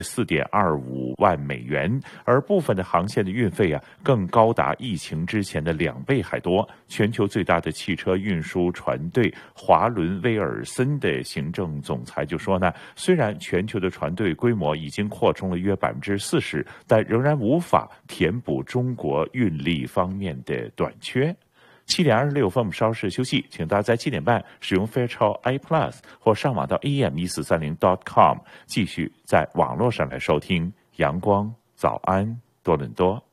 4.25万美元，而部分的航线的运费更高达疫情之前的2倍还多。全球最大的汽车运输船队华伦威尔森的行政总裁就说呢，虽然全球的船队规模已经扩充了约40%，但仍然无法填补中国运力方面的短缺。7:26分，我们稍事休息，请大家在7点半使用 Fairchild iPlus 或上网到 am1430.com 继续在网络上来收听阳光早安多伦多。